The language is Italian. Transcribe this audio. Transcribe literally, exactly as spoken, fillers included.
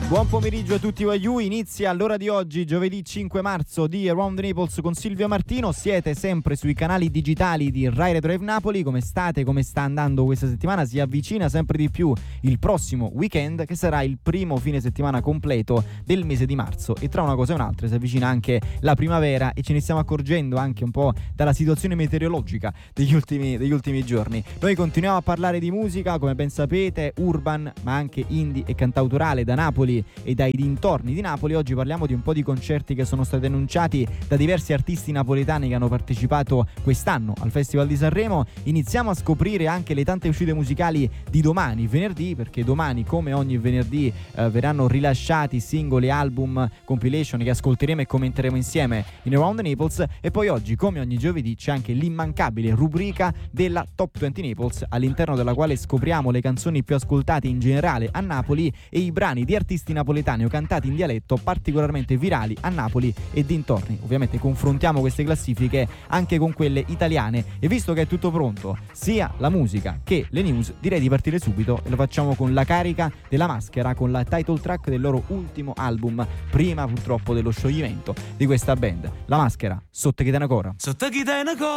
Buon pomeriggio a tutti voi, inizia l'ora di oggi, giovedì cinque marzo di Around the Naples con Silvio Martino. Siete sempre sui canali digitali di Rai Retro Live Napoli. Come state? Come sta andando questa settimana? Si avvicina sempre di più il prossimo weekend, che sarà il primo fine settimana completo del mese di marzo, e tra una cosa e un'altra si avvicina anche la primavera e ce ne stiamo accorgendo anche un po' dalla situazione meteorologica degli ultimi, degli ultimi giorni. Noi continuiamo a parlare di musica, come ben sapete, urban ma anche indie e cantautorale da Napoli e dai dintorni di Napoli. Oggi parliamo di un po' di concerti che sono stati annunciati da diversi artisti napoletani che hanno partecipato quest'anno al Festival di Sanremo. Iniziamo a scoprire anche le tante uscite musicali di domani, venerdì, perché domani, come ogni venerdì, eh, verranno rilasciati singoli, album, compilation che ascolteremo e commenteremo insieme in Around the Naples. E poi oggi, come ogni giovedì, c'è anche l'immancabile rubrica della Top venti Naples, all'interno della quale scopriamo le canzoni più ascoltate in generale a Napoli e i brani di artisti napoletani o cantati in dialetto particolarmente virali a Napoli e dintorni. Ovviamente confrontiamo queste classifiche anche con quelle italiane, e visto che è tutto pronto, sia la musica che le news, direi di partire subito, e lo facciamo con la carica della Maschera, con la title track del loro ultimo album, prima purtroppo dello scioglimento di questa band. La Maschera, Sotto chi te ne cora. Sotto chi te ne cora.